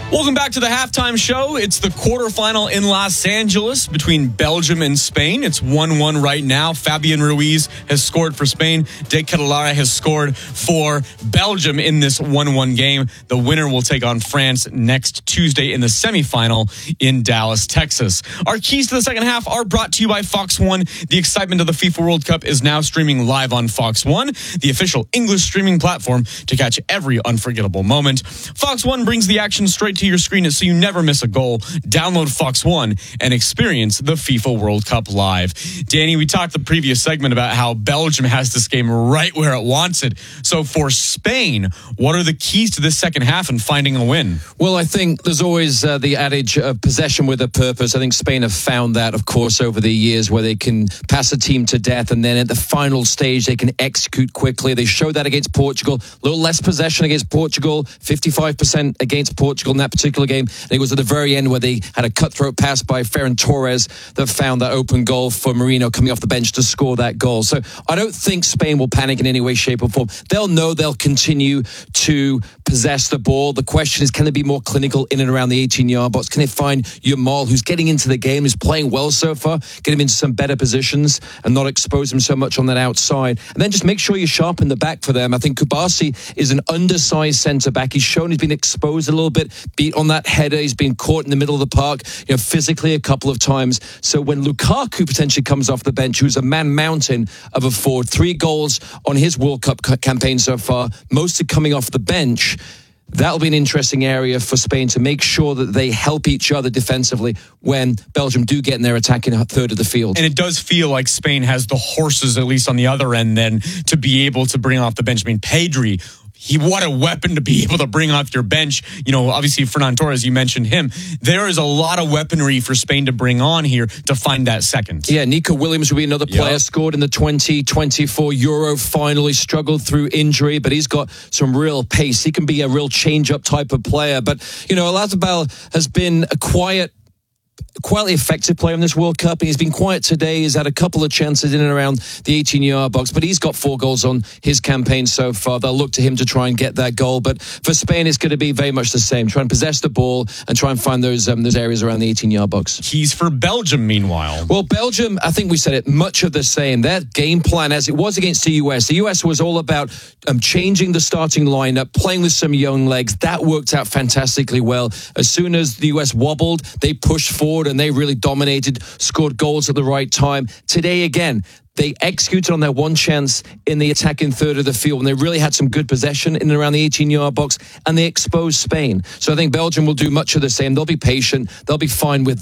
Welcome back to the halftime show. It's the quarterfinal in Los Angeles between Belgium and Spain. It's 1-1 right now. Fabian Ruiz has scored for Spain. De Ketelaere has scored for Belgium in this 1-1 game. The winner will take on France next Tuesday in the semifinal in Dallas, Texas. Our keys to the second half are brought to you by Fox One. The excitement of the FIFA World Cup is now streaming live on Fox One, the official English streaming platform to catch every unforgettable moment. Fox One brings the action straight to your screen so you never miss a goal. Download Fox One and experience the FIFA World Cup live. Danny, we talked the previous segment about how Belgium has this game right where it wants it. So for Spain, what are the keys to this second half and finding a win? Well, I think there's always the adage of possession with a purpose. I think Spain have found that, of course, over the years, where they can pass a team to death and then at the final stage they can execute quickly. They showed that against Portugal. A little less possession against Portugal, 55% against Portugal in that particular game. And it was at the very end where they had a cutthroat pass by Ferran Torres that found that open goal for Merino coming off the bench to score that goal. So I don't think Spain will panic in any way, shape or form. They'll know they'll continue to possess the ball. The question is, can they be more clinical in and around the 18-yard box? Can they find Yamal, who's getting into the game, who's playing well so far, get him into some better positions and not expose him so much on that outside? And then just make sure you sharpen the back for them. I think Kubasi is an undersized centre-back. He's shown he's been exposed a little bit, beat on that header. He's been caught in the middle of the park, physically a couple of times. So when Lukaku potentially comes off the bench, who's a man-mountain of a forward, 3 goals on his World Cup campaign so far, mostly coming off the bench, that'll be an interesting area for Spain to make sure that they help each other defensively when Belgium do get in their attacking third of the field. And it does feel like Spain has the horses, at least on the other end, then, to be able to bring off the bench. I mean, Pedri, what a weapon to be able to bring off your bench. Obviously, Ferran Torres, you mentioned him. There is a lot of weaponry for Spain to bring on here to find that second. Yeah, Nico Williams will be another player, scored in the 2024 Euro final. He struggled through injury, but he's got some real pace. He can be a real change-up type of player. But, Oyarzabal has been a quietly effective player in this World Cup, and he's been quiet today. He's had a couple of chances in and around the 18-yard box, but he's got 4 goals on his campaign so far. They'll look to him to try and get that goal, but for Spain, it's going to be very much the same. Try and possess the ball and try and find those areas around the 18-yard box. Keys for Belgium, meanwhile. Well, Belgium, I think we said it, much of the same. Their game plan, as it was against the US. The US was all about changing the starting lineup, playing with some young legs. That worked out fantastically well. As soon as the US wobbled, they pushed forward and they really dominated, scored goals at the right time. Today, again, they executed on their one chance in the attacking third of the field, and they really had some good possession in and around the 18-yard box, and they exposed Spain. So I think Belgium will do much of the same. They'll be patient. They'll be fine with